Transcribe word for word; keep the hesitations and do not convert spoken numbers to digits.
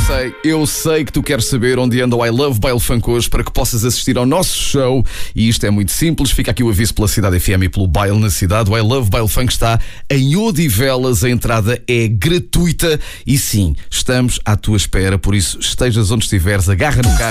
sei, eu sei que tu queres saber onde anda o I Love Baile Funk hoje para que possas assistir ao nosso show. E isto é muito simples, fica aqui o aviso pela Cidade F M e pelo Baile na cidade. O I Love Baile Funk está em Odivelas, a entrada é gratuita. E sim, estamos à tua espera, por isso estejas onde estiveres, agarra no carro.